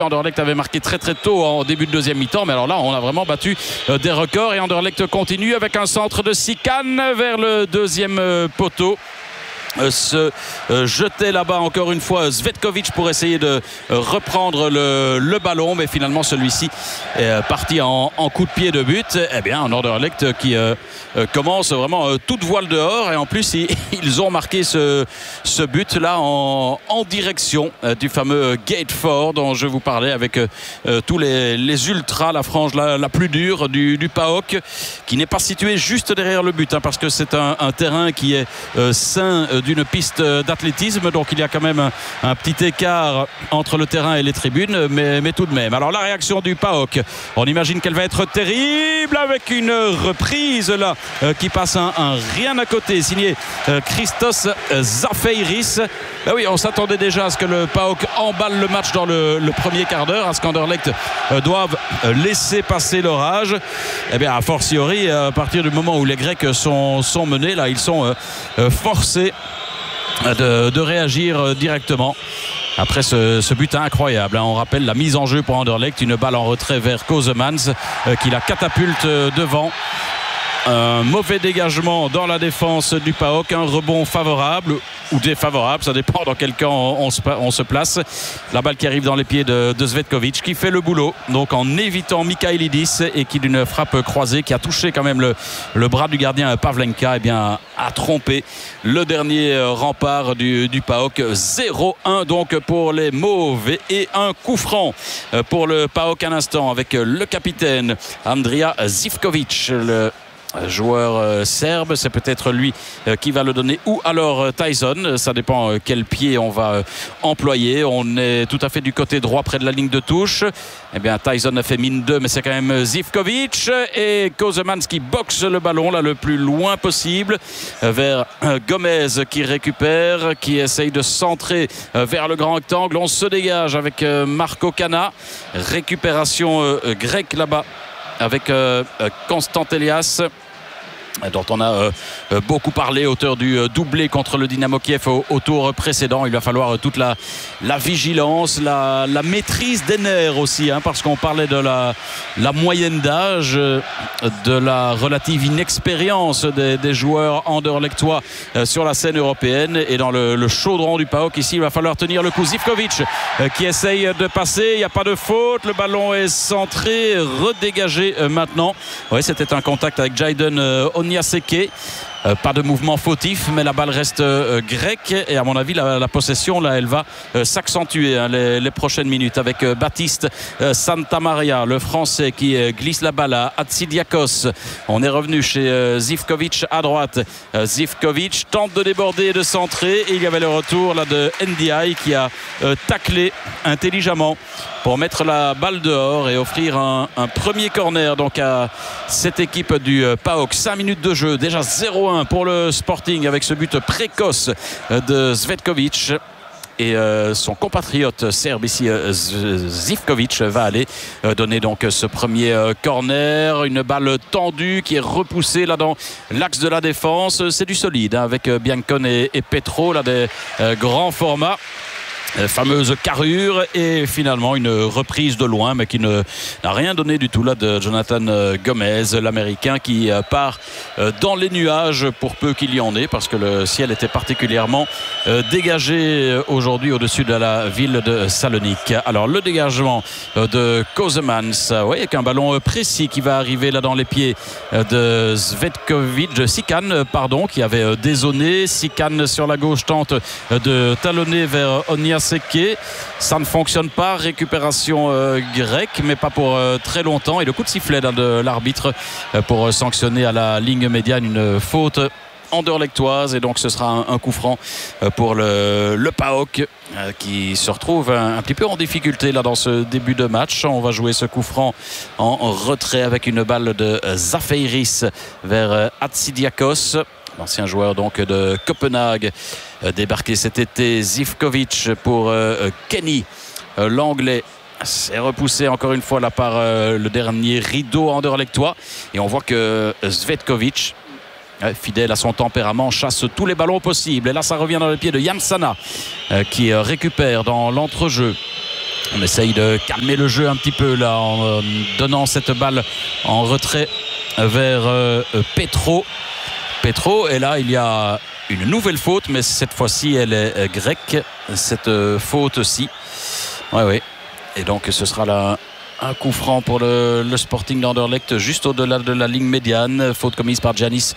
Anderlecht avait marqué très très tôt en début de deuxième mi-temps, mais alors là on a vraiment battu des records et Anderlecht continue avec un centre de Sikan vers le deuxième poteau. Se jetait là-bas encore une fois Cvetkovic pour essayer de reprendre le ballon, mais finalement celui-ci est parti en coup de pied de but. Eh bien un Anderlecht qui commence vraiment toute voile dehors, et en plus ils ont marqué ce but là en direction du fameux Gate 4 dont je vous parlais, avec tous les ultras, la frange la plus dure du PAOK, qui n'est pas située juste derrière le but, parce que c'est un terrain qui est sain d'une piste d'athlétisme, donc il y a quand même un petit écart entre le terrain et les tribunes, mais tout de même. Alors la réaction du PAOK, on imagine qu'elle va être terrible, avec une reprise là qui passe un rien à côté, signé Christos Zafeiris. Ben oui, on s'attendait déjà à ce que le PAOK emballe le match dans le premier quart d'heure, à ce qu'Anderlecht doivent laisser passer l'orage. Eh bien, a fortiori, à partir du moment où les Grecs sont menés, là, ils sont forcés de réagir directement après ce but incroyable. On rappelle la mise en jeu pour Anderlecht, une balle en retrait vers Kosemans qui la catapulte devant. Un mauvais dégagement dans la défense du PAOK, un rebond favorable ou défavorable, ça dépend dans quel camp on se place. La balle qui arrive dans les pieds de Cvetkovic, qui fait le boulot donc en évitant Michailidis, et qui, d'une frappe croisée qui a touché quand même le bras du gardien Pavlenka, a trompé le dernier rempart du PAOK. 0-1 donc pour les Mauves, et un coup franc pour le PAOK un instant, avec le capitaine Andrija Zivkovic, le joueur serbe. C'est peut-être lui qui va le donner, ou alors Tyson, ça dépend quel pied on va employer. On est tout à fait du côté droit près de la ligne de touche. Eh bien Tyson a fait mine 2, mais c'est quand même Zivkovic, et Kosemans qui boxe le ballon là le plus loin possible vers Gomez, qui récupère, qui essaye de centrer vers le grand rectangle. On se dégage avec Marco Cana, récupération grecque là-bas avec Constant Elias, dont on a beaucoup parlé, auteur du doublé contre le Dynamo Kiev au tour précédent. Il va falloir toute la vigilance, la maîtrise des nerfs aussi, parce qu'on parlait de la moyenne d'âge, de la relative inexpérience des joueurs anderlechtois sur la scène européenne, et dans le chaudron du PAOK ici, il va falloir tenir le coup. Zivkovic qui essaye de passer, il n'y a pas de faute, le ballon est centré, redégagé maintenant. Oui, c'était un contact avec Jayden Onyaseke. Pas de mouvement fautif, mais la balle reste grecque, et à mon avis la possession là, elle va s'accentuer les prochaines minutes, avec Baptiste Santamaria, le français, qui glisse la balle à Hatzidakos. On est revenu chez Zivkovic à droite. Zivkovic tente de déborder et de centrer, et il y avait le retour là de NDI qui a taclé intelligemment pour mettre la balle dehors et offrir un premier corner donc à cette équipe du PAOK. 5 minutes de jeu, déjà 0-1 pour le Sporting, avec ce but précoce de Cvetkovic. Et son compatriote serbe ici, Zivkovic, va aller donner donc ce premier corner. Une balle tendue qui est repoussée là dans l'axe de la défense. C'est du solide, avec Biancone et Petro, là, des grands formats. Fameuse carrure, et finalement une reprise de loin, mais qui n'a rien donné du tout là de Jonathan Gomez, l'américain, qui part dans les nuages, pour peu qu'il y en ait, parce que le ciel était particulièrement dégagé aujourd'hui au-dessus de la ville de Salonique. Alors le dégagement de Kosemans, avec un ballon précis qui va arriver là dans les pieds de Sikan, qui avait dézonné. Sikan sur la gauche tente de talonner vers Onyaseke. Ça ne fonctionne pas. Récupération grecque, mais pas pour très longtemps, et le coup de sifflet de l'arbitre pour sanctionner à la ligne médiane une faute anderlechtoise, et donc ce sera un coup franc pour le PAOK, qui se retrouve un petit peu en difficulté là dans ce début de match. On va jouer ce coup franc en retrait, avec une balle de Zafeiris vers Hatzidakos, l'ancien joueur donc de Copenhague, débarqué cet été. Zivkovic pour Kenny, l'anglais. C'est repoussé encore une fois là par le dernier rideau anderlechtois, et on voit que Cvetkovic, fidèle à son tempérament, chasse tous les ballons possibles. Et là ça revient dans les pieds de Jansana, qui récupère dans l'entrejeu On essaye de calmer le jeu un petit peu là en donnant cette balle en retrait vers Petro. Et là il y a une nouvelle faute, mais cette fois-ci elle est grecque, cette faute-ci. Ouais. Et donc ce sera là un coup franc pour le Sporting d'Anderlecht, juste au-delà de la ligne médiane. Faute commise par Giannis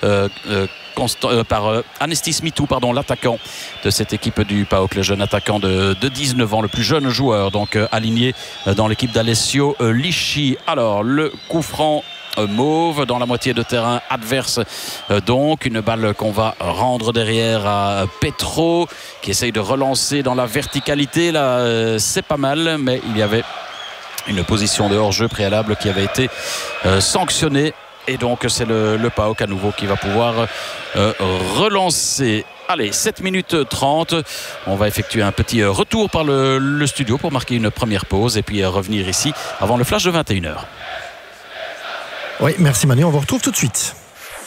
par Anestis Mitou, l'attaquant de cette équipe du PAOK, le jeune attaquant de 19 ans, le plus jeune joueur, donc aligné dans l'équipe d'Alessio Lisci. Alors le coup franc mauve dans la moitié de terrain adverse, donc une balle qu'on va rendre derrière à Petro qui essaye de relancer dans la verticalité. Là c'est pas mal, mais il y avait une position de hors-jeu préalable qui avait été sanctionnée. Et donc c'est le PAOK à nouveau qui va pouvoir relancer. Allez, 7 minutes 30. On va effectuer un petit retour par le studio pour marquer une première pause et puis revenir ici avant le flash de 21h. Oui, merci Manu, on vous retrouve tout de suite.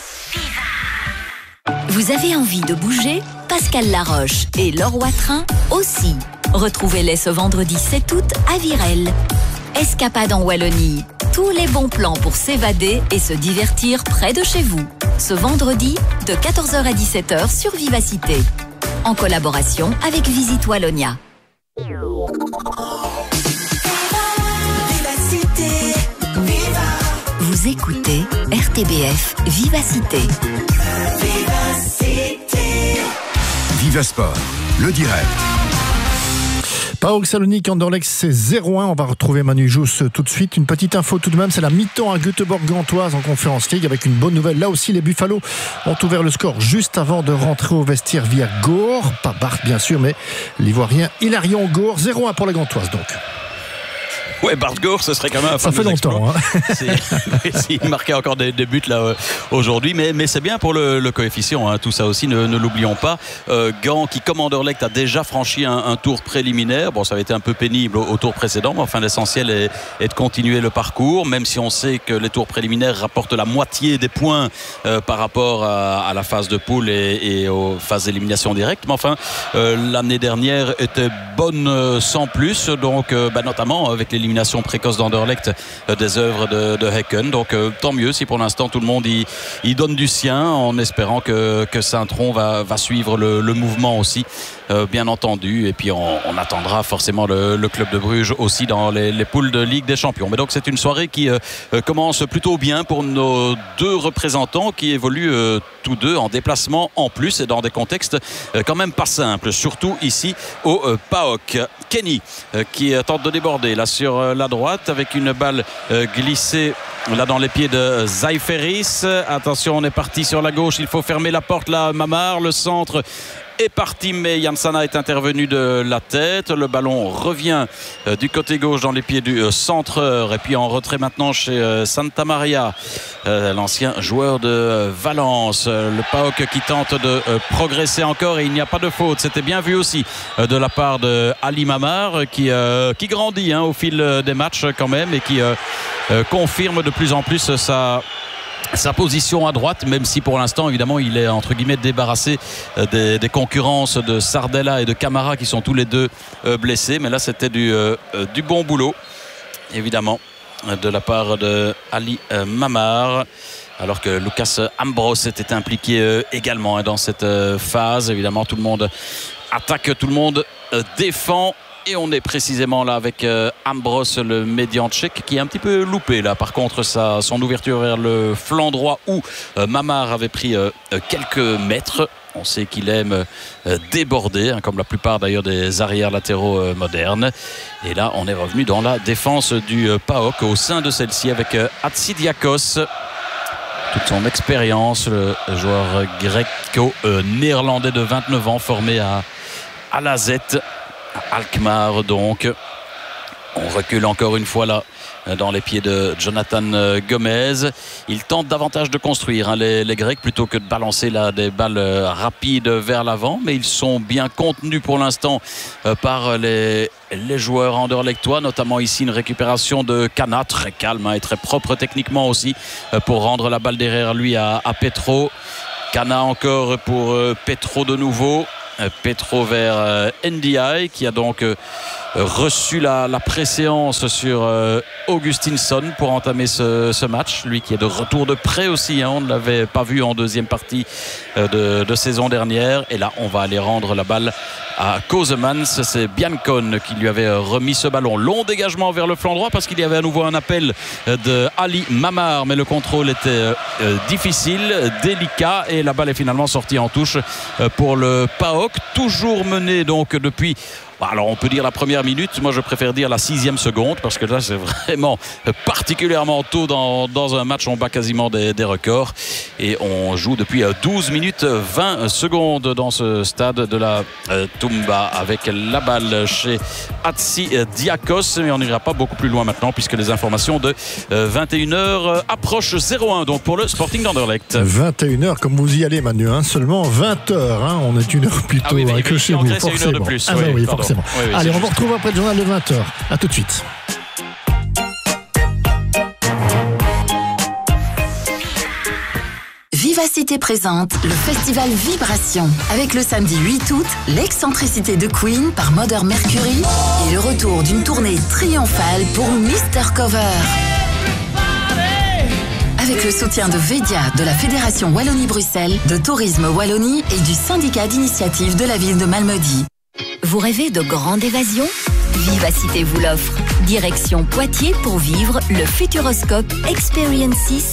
Vous avez envie de bouger? Pascal Laroche et Laure Watrin aussi. Retrouvez-les ce vendredi 7 août à Virel. Escapade en Wallonie. Tous les bons plans pour s'évader et se divertir près de chez vous. Ce vendredi, de 14h à 17h sur Vivacité. En collaboration avec Visite Wallonia. Vivacité, viva. Vous écoutez RTBF Vivacité. Vivacité. Vivasport, le direct. PAOK Salonique, Anderlecht, c'est 0-1. On va retrouver Manu Jousse tout de suite. Une petite info tout de même, c'est la mi-temps à Göteborg-Gantoise en Conference League avec une bonne nouvelle. Là aussi, les Buffalo ont ouvert le score juste avant de rentrer au vestiaire via Gore. Pas Bart, bien sûr, mais l'Ivoirien Hilarion Gore. 0-1 pour les Gantoises, donc. Ouais, Bart Gore, ce serait quand même un ça fait longtemps. Il marquait encore des buts là aujourd'hui, mais c'est bien pour le coefficient. Hein, tout ça aussi, ne l'oublions pas. Gand qui, comme Anderlecht, a déjà franchi un tour préliminaire. Bon, ça avait été un peu pénible au tour précédent, mais enfin l'essentiel est de continuer le parcours, même si on sait que les tours préliminaires rapportent la moitié des points par rapport à la phase de poule et aux phases d'élimination directe. Mais enfin, l'année dernière était bonne sans plus, donc notamment avec l'élimination précoce d'Anderlecht des œuvres de Häcken. Donc tant mieux si pour l'instant tout le monde y donne du sien, en espérant que Saint-Tron va suivre le mouvement aussi, bien entendu. Et puis on attendra forcément le club de Bruges aussi dans les poules de Ligue des Champions. Mais donc c'est une soirée qui commence plutôt bien pour nos deux représentants qui évoluent tous deux en déplacement en plus et dans des contextes quand même pas simples, surtout ici au PAOK. Kenny qui tente de déborder là sur la droite avec une balle glissée là dans les pieds de Zaiferis. Attention, on est parti sur la gauche, il faut fermer la porte là. Mamar, le centre est parti, mais Jansana est intervenu de la tête. Le ballon revient du côté gauche dans les pieds du centreur. Et puis en retrait maintenant chez Santa Maria, l'ancien joueur de Valence. Le PAOK qui tente de progresser encore et il n'y a pas de faute. C'était bien vu aussi de la part de Ali Mamar qui grandit au fil des matchs quand même et qui confirme de plus en plus sa position à droite, même si pour l'instant évidemment il est entre guillemets débarrassé des concurrences de Sardella et de Camara qui sont tous les deux blessés. Mais là c'était du bon boulot évidemment de la part de Ali Mamar, alors que Lucas Ambros était impliqué également dans cette phase. Évidemment tout le monde attaque, tout le monde défend. Et on est précisément là avec Ambros, le médian tchèque, qui est un petit peu loupé là. Par contre, son ouverture vers le flanc droit où Mamar avait pris quelques mètres. On sait qu'il aime déborder, comme la plupart d'ailleurs des arrières latéraux modernes. Et là, on est revenu dans la défense du PAOK au sein de celle-ci avec Hatsidiakos. Toute son expérience, le joueur gréco-néerlandais de 29 ans formé à la Z. Alkmaar donc. On recule encore une fois là dans les pieds de Jonathan Gomez. Il tente davantage de construire les Grecs plutôt que de balancer là des balles rapides vers l'avant, mais ils sont bien contenus pour l'instant par les joueurs anderlechtois, notamment ici une récupération de Kana très calme et très propre techniquement aussi pour rendre la balle derrière lui à Petro. Kana encore pour Petro de nouveau. Petro vers NDI qui a donc reçu la préséance sur Augustinsson pour entamer ce match. Lui qui est de retour de près aussi, on ne l'avait pas vu en deuxième partie de saison dernière. Et là, on va aller rendre la balle à Kosemans. C'est Biancone qui lui avait remis ce ballon. Long dégagement vers le flanc droit parce qu'il y avait à nouveau un appel de Ali Mamar, mais le contrôle était difficile, délicat, et la balle est finalement sortie en touche pour le PAOK, toujours mené donc depuis... Alors on peut dire la première minute, moi je préfère dire la 6e seconde, parce que là c'est vraiment particulièrement tôt dans un match. On bat quasiment des records et on joue depuis 12 minutes 20 secondes dans ce stade de la Toumba, avec la balle chez Hatsi Diakos, mais on n'ira pas beaucoup plus loin maintenant puisque les informations de 21h approchent. 0-1 donc pour le Sporting d'Anderlecht. 21h comme vous y allez Manu, seulement 20h, on est une heure plus tôt que chez vous, forcément. C'est une heure de plus. Oui, forcément. Oui, allez, on va retrouver après le journal de 20h. A tout de suite. Vivacité présente le festival Vibration. Avec le samedi 8 août, l'excentricité de Queen par Mother Mercury et le retour d'une tournée triomphale pour Mr. Cover. Avec le soutien de Vedia, de la Fédération Wallonie-Bruxelles, de Tourisme Wallonie et du syndicat d'initiative de la ville de Malmedy. Vous rêvez de grande évasion ? Vivacité vous l'offre. Direction Poitiers pour vivre le Futuroscope Experiences